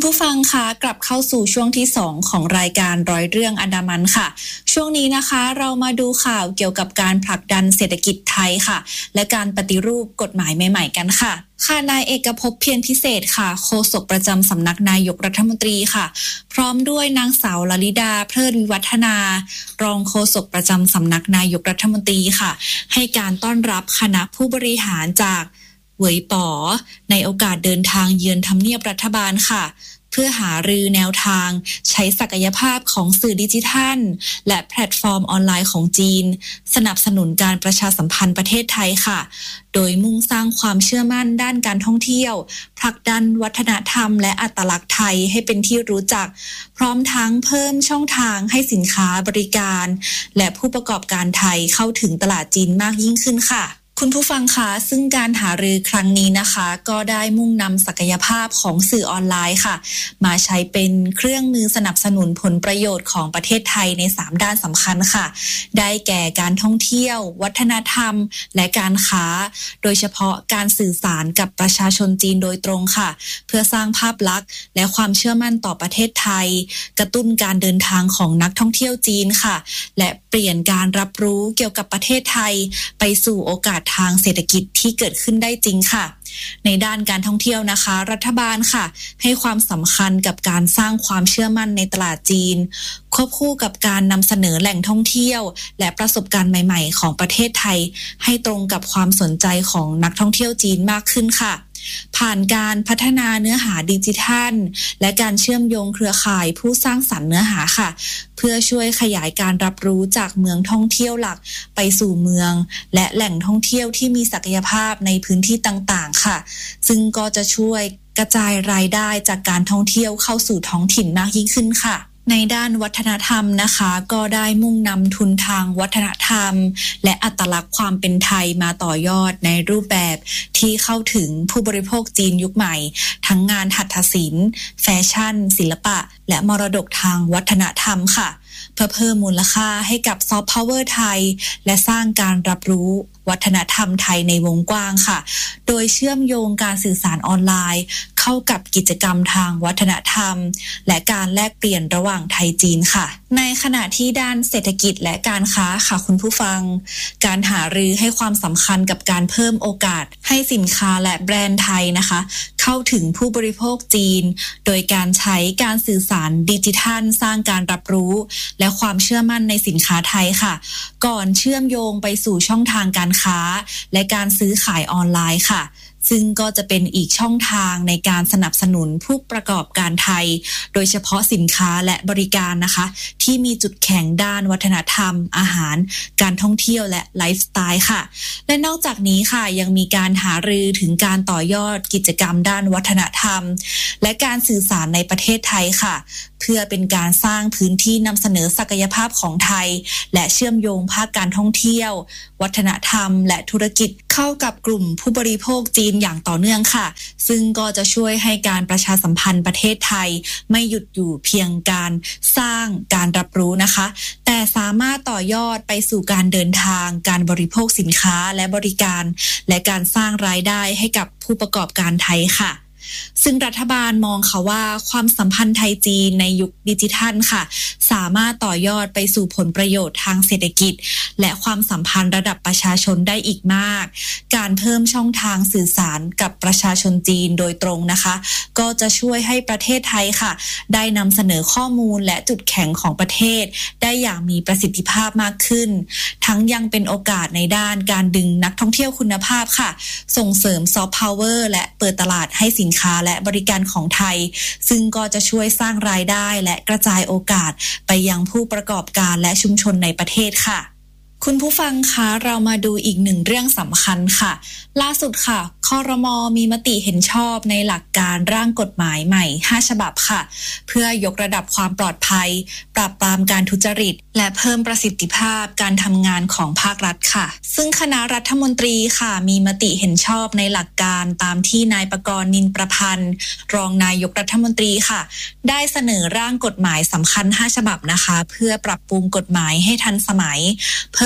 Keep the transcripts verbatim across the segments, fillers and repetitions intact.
ผู้ฟังคะกลับเข้าสู่ช่วงที่สองของรายการร้อยเรื่องอันดามันค่ะช่วงนี้นะคะเรามาดูข่าวเกี่ยวกับการผลักดันเศรษฐกิจไทยค่ะและการปฏิรูปกฎหมายใหม่ๆกันค่ะค่ะนายเอกภพเพียรพิเศษค่ะโฆษกประจำสำนักนายกรัฐมนตรีค่ะพร้อมด้วยนางสาวลลิดาเพลิดวิวัฒนารองโฆษกประจำสำนักนายกรัฐมนตรีค่ะให้การต้อนรับคณะผู้บริหารจากเหวยป๋อในโอกาสเดินทางเยือนทำเนียบรัฐบาลค่ะเพื่อหารือแนวทางใช้ศักยภาพของสื่อดิจิทัลและแพลตฟอร์มออนไลน์ของจีนสนับสนุนการประชาสัมพันธ์ประเทศไทยค่ะโดยมุ่งสร้างความเชื่อมั่นด้านการท่องเที่ยวผลักดันวัฒนธรรมและอัตลักษณ์ไทยให้เป็นที่รู้จักพร้อมทั้งเพิ่มช่องทางให้สินค้าบริการและผู้ประกอบการไทยเข้าถึงตลาดจีนมากยิ่งขึ้นค่ะคุณผู้ฟังคะซึ่งการหารือครั้งนี้นะคะก็ได้มุ่งนำศักยภาพของสื่อออนไลน์ค่ะมาใช้เป็นเครื่องมือสนับสนุนผลประโยชน์ของประเทศไทยในสามด้านสำคัญค่ะได้แก่การท่องเที่ยววัฒนธรรมและการค้าโดยเฉพาะการสื่อสารกับประชาชนจีนโดยตรงค่ะเพื่อสร้างภาพลักษณ์และความเชื่อมั่นต่อประเทศไทยกระตุ้นการเดินทางของนักท่องเที่ยวจีนค่ะและเปลี่ยนการรับรู้เกี่ยวกับประเทศไทยไปสู่โอกาสทางเศรษฐกิจที่เกิดขึ้นได้จริงค่ะในด้านการท่องเที่ยวนะคะรัฐบาลค่ะให้ความสำคัญกับการสร้างความเชื่อมั่นในตลาดจีนควบคู่กับการนำเสนอแหล่งท่องเที่ยวและประสบการณ์ใหม่ๆของประเทศไทยให้ตรงกับความสนใจของนักท่องเที่ยวจีนมากขึ้นค่ะผ่านการพัฒนาเนื้อหาดิจิทัลและการเชื่อมโยงเครือข่ายผู้สร้างสรรค์เนื้อหาค่ะเพื่อช่วยขยายการรับรู้จากเมืองท่องเที่ยวหลักไปสู่เมืองและแหล่งท่องเที่ยวที่มีศักยภาพในพื้นที่ต่างๆค่ะซึ่งก็จะช่วยกระจายรายได้จากการท่องเที่ยวเข้าสู่ท้องถิ่นมากยิ่งขึ้นค่ะในด้านวัฒนธรรมนะคะก็ได้มุ่งนำทุนทางวัฒนธรรมและอัตลักษณ์ความเป็นไทยมาต่อยอดในรูปแบบที่เข้าถึงผู้บริโภคจีนยุคใหม่ทั้งงานหัตถศิลป์แฟชั่นศิลปะและมรดกทางวัฒนธรรมค่ะเพื่อเพิ่มมูลค่าให้กับซอฟต์พาวเวอร์ไทยและสร้างการรับรู้วัฒนธรรมไทยในวงกว้างค่ะโดยเชื่อมโยงการสื่อสารออนไลน์เข้ากับกิจกรรมทางวัฒนธรรมและการแลกเปลี่ยนระหว่างไทยจีนค่ะในขณะที่ด้านเศรษฐกิจและการค้าค่ะคุณผู้ฟังการหารือให้ความสำคัญกับการเพิ่มโอกาสให้สินค้าและแบรนด์ไทยนะคะเข้าถึงผู้บริโภคจีนโดยการใช้การสื่อสารดิจิทัลสร้างการรับรู้และความเชื่อมั่นในสินค้าไทยค่ะก่อนเชื่อมโยงไปสู่ช่องทางการค้าและการซื้อขายออนไลน์ค่ะซึ่งก็จะเป็นอีกช่องทางในการสนับสนุนผู้ประกอบการไทยโดยเฉพาะสินค้าและบริการนะคะที่มีจุดแข็งด้านวัฒนธรรมอาหารการท่องเที่ยวและไลฟ์สไตล์ค่ะและนอกจากนี้ค่ะยังมีการหารือถึงการต่อยอดกิจกรรมด้านวัฒนธรรมและการสื่อสารในประเทศไทยค่ะเพื่อเป็นการสร้างพื้นที่นำเสนอศักยภาพของไทยและเชื่อมโยงภาคการท่องเที่ยววัฒนธรรมและธุรกิจเข้ากับกลุ่มผู้บริโภคจีนอย่างต่อเนื่องค่ะซึ่งก็จะช่วยให้การประชาสัมพันธ์ประเทศไทยไม่หยุดอยู่เพียงการสร้างการรับรู้นะคะแต่สามารถต่อยอดไปสู่การเดินทางการบริโภคสินค้าและบริการและการสร้างรายได้ให้กับผู้ประกอบการไทยค่ะซึ่งรัฐบาลมองค่ะว่าความสัมพันธ์ไทยจีนในยุคดิจิทัลค่ะสามารถต่อยอดไปสู่ผลประโยชน์ทางเศรษฐกิจและความสัมพันธ์ระดับประชาชนได้อีกมากการเพิ่มช่องทางสื่อสารกับประชาชนจีนโดยตรงนะคะก็จะช่วยให้ประเทศไทยค่ะได้นำเสนอข้อมูลและจุดแข็งของประเทศได้อย่างมีประสิทธิภาพมากขึ้นทั้งยังเป็นโอกาสในด้านการดึงนักท่องเที่ยวคุณภาพค่ะส่งเสริมซอฟต์พาวเวอร์และเปิดตลาดให้สินค้าและบริการของไทยซึ่งก็จะช่วยสร้างรายได้และกระจายโอกาสไปยังผู้ประกอบการและชุมชนในประเทศค่ะคุณผู้ฟังคะเรามาดูอีกหนึ่งเรื่องสำคัญค่ะล่าสุดค่ะครม.มีมติเห็นชอบในหลักการร่างกฎหมายใหม่ห้าฉบับค่ะเพื่อยกระดับความปลอดภัยปราบปรามการทุจริตและเพิ่มประสิทธิภาพการทำงานของภาครัฐค่ะซึ่งคณะรัฐมนตรีค่ะมีมติเห็นชอบในหลักการตามที่นายปกรณ์นินประพันธ์รองนายกรัฐมนตรีค่ะได้เสนอร่างกฎหมายสำคัญห้าฉบับนะคะเพื่อปรับปรุงกฎหมายให้ทันสมัยเพิ่ม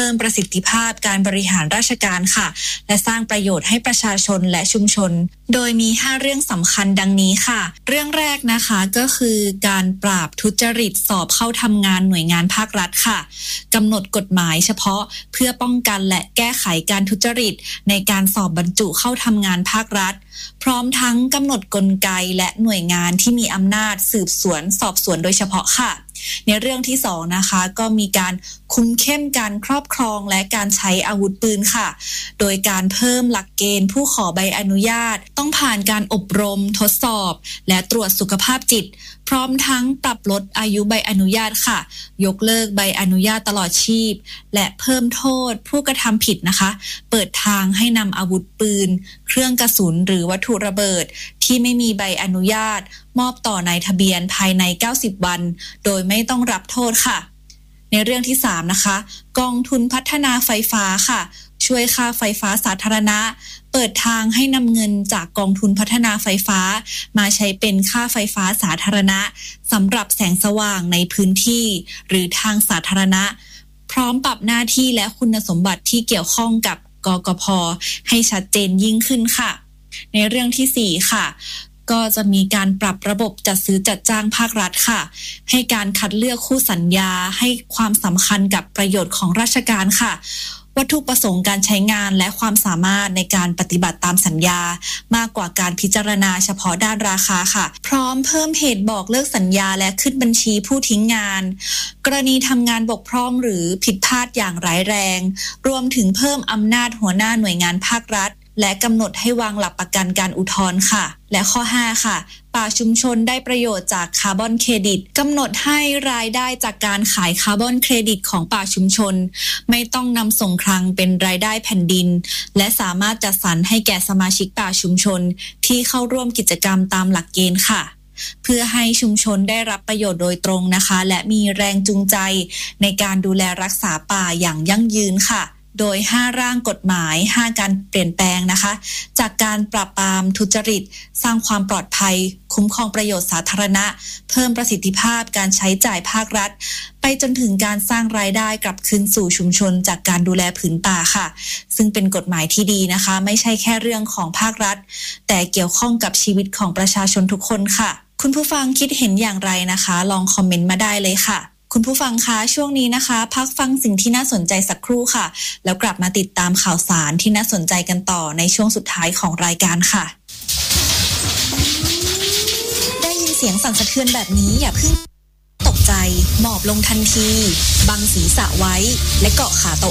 พิ่มประสิทธิภาพการบริหารราชการค่ะและสร้างประโยชน์ให้ประชาชนและชุมชนโดยมีห้าเรื่องสำคัญดังนี้ค่ะเรื่องแรกนะคะก็คือการปราบทุจริตสอบเข้าทำงานหน่วยงานภาครัฐค่ะกำหนดกฎหมายเฉพาะเพื่อป้องกันและแก้ไขการทุจริตในการสอบบรรจุเข้าทำงานภาครัฐพร้อมทั้งกำหนดกลไกและหน่วยงานที่มีอำนาจสืบสวนสอบสวนโดยเฉพาะค่ะในเรื่องที่สองนะคะก็มีการคุมเข้มการครอบครองและการใช้อาวุธปืนค่ะโดยการเพิ่มหลักเกณฑ์ผู้ขอใบอนุญาตต้องผ่านการอบรมทดสอบและตรวจสุขภาพจิตพร้อมทั้งปรับลดอายุใบอนุญาตค่ะยกเลิกใบอนุญาตตลอดชีพและเพิ่มโทษผู้กระทำผิดนะคะเปิดทางให้นำอาวุธปืนเครื่องกระสุนหรือวัตถุระเบิดที่ไม่มีใบอนุญาตมอบต่อนายทะเบียนภายในเก้าสิบวันโดยไม่ต้องรับโทษค่ะในเรื่องที่สามนะคะกองทุนพัฒนาไฟฟ้าค่ะช่วยค่าไฟฟ้าสาธารณะเปิดทางให้นำเงินจากกองทุนพัฒนาไฟฟ้ามาใช้เป็นค่าไฟฟ้าสาธารณะสำหรับแสงสว่างในพื้นที่หรือทางสาธารณะพร้อมปรับหน้าที่และคุณสมบัติที่เกี่ยวข้องกับกกพ.ให้ชัดเจนยิ่งขึ้นค่ะในเรื่องที่สี่ค่ะก็จะมีการปรับระบบจัดซื้อจัดจ้างภาครัฐค่ะให้การคัดเลือกคู่สัญญาให้ความสำคัญกับประโยชน์ของราชการค่ะวัตถุประสงค์การใช้งานและความสามารถในการปฏิบัติตามสัญญามากกว่าการพิจารณาเฉพาะด้านราคาค่ะพร้อมเพิ่มเหตุบอกเลิกสัญญาและขึ้นบัญชีผู้ทิ้งงานกรณีทำงานบกพร่องหรือผิดพลาดอย่างร้ายแรงรวมถึงเพิ่มอำนาจหัวหน้าหน่วยงานภาครัฐและกำหนดให้วางหลักประกันการอุทธรณ์ค่ะและข้อห้าค่ะป่าชุมชนได้ประโยชน์จากคาร์บอนเครดิตกำหนดให้รายได้จากการขายคาร์บอนเครดิตของป่าชุมชนไม่ต้องนำส่งคลังเป็นรายได้แผ่นดินและสามารถจัดสรรให้แก่สมาชิกป่าชุมชนที่เข้าร่วมกิจกรรมตามหลักเกณฑ์ค่ะเพื่อให้ชุมชนได้รับประโยชน์โดยตรงนะคะและมีแรงจูงใจในการดูแลรักษาป่าอย่างยั่งยืนค่ะโดยห้าร่างกฎหมายห้าการเปลี่ยนแปลงนะคะจากการปราบปรามทุจริตสร้างความปลอดภัยคุ้มครองประโยชน์สาธารณะเพิ่มประสิทธิภาพการใช้จ่ายภาครัฐไปจนถึงการสร้างรายได้กลับคืนสู่ชุมชนจากการดูแลผืนป่าค่ะซึ่งเป็นกฎหมายที่ดีนะคะไม่ใช่แค่เรื่องของภาครัฐแต่เกี่ยวข้องกับชีวิตของประชาชนทุกคนค่ะคุณผู้ฟังคิดเห็นอย่างไรนะคะลองคอมเมนต์มาได้เลยค่ะคุณผู้ฟังคะช่วงนี้นะคะพักฟังสิ่งที่น่าสนใจสักครู่ค่ะแล้วกลับมาติดตามข่าวสารที่น่าสนใจกันต่อในช่วงสุดท้ายของรายการค่ะได้ยินเสียงสั่นสะเทือนแบบนี้อย่าเพิ่งตกใจหมอบลงทันทีบังศีรษะไว้และเกาะขาโต๊ะ